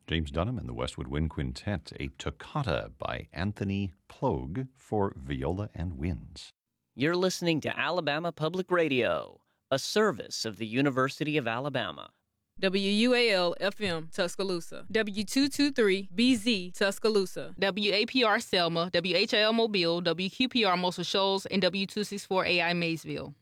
James Dunham and the Westwood Wind Quintet, a toccata by Anthony Plogue for viola and winds. You're listening to Alabama Public Radio, a service of the University of Alabama. WUAL-FM, Tuscaloosa. W223-BZ, Tuscaloosa. WAPR Selma, WHIL Mobile, WQPR Muscle Shoals, and W264AI Maysville.